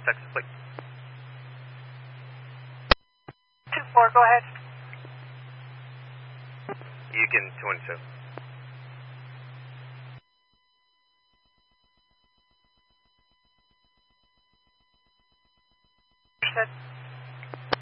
Texas, please. 2-4, go ahead. Yukon 22. Understood.